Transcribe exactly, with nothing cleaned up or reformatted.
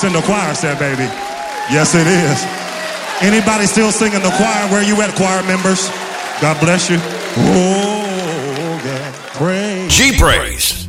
It's in the choir set, baby. Yes, it is. Anybody still singing the choir? Where you at, choir members? God bless you. Oh, God. Praise. G Praise.